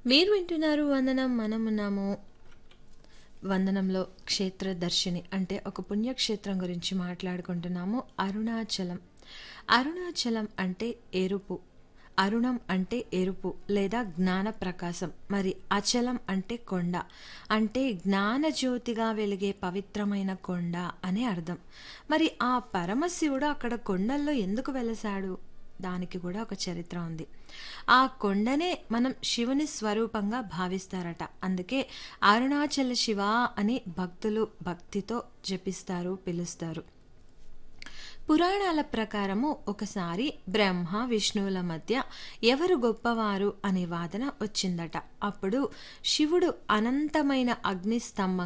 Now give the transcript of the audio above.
మీరు వింటున్నారు వందనం మనమున్నాము. వందనంలో క్షేత్రదర్శిని అంటే ఒక పుణ్యక్షేత్రం గురించి మాట్లాడుకుంటున్నాము. అరుణాచలం. అరుణాచలం అంటే ఎరుపు. అరుణం అంటే ఎరుపు లేదా జ్ఞాన ప్రకాశం. మరి అచలం అంటే కొండ. అంటే జ్ఞానజ్యోతిగా వెలిగే పవిత్రమైన కొండ అని అర్థం. మరి ఆ పరమశివుడు అక్కడ కొండల్లో ఎందుకు వెలసాడు? దానికి కూడా ఒక చరిత్ర ఉంది. ఆ కొండనే మనం శివుని స్వరూపంగా భావిస్తారట. అందుకే అరుణాచల శివ అని భక్తులు భక్తితో జపిస్తారు, పిలుస్తారు. పురాణాల ప్రకారము ఒకసారి బ్రహ్మ విష్ణువుల మధ్య ఎవరు గొప్పవారు అనే వాదన వచ్చిందట. అప్పుడు శివుడు అనంతమైన అగ్నిస్తంభం